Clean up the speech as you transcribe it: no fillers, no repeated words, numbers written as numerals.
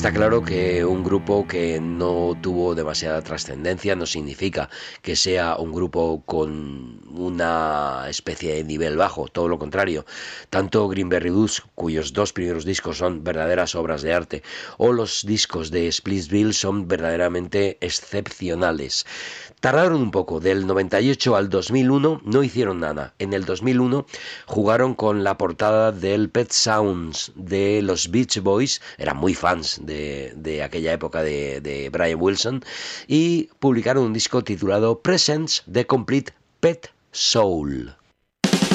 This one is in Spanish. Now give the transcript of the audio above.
Está claro que un grupo que no tuvo demasiada trascendencia no significa que sea un grupo con una especie de nivel bajo, todo lo contrario. Tanto Greenberry Blues, cuyos dos primeros discos son verdaderas obras de arte, o los discos de Splitsville son verdaderamente excepcionales. Tardaron un poco, del 98 al 2001 no hicieron nada. En el 2001 jugaron con la portada del Pet Sounds de los Beach Boys, eran muy fans de aquella época de Brian Wilson, y publicaron un disco titulado Presents the Complete Pet Soul.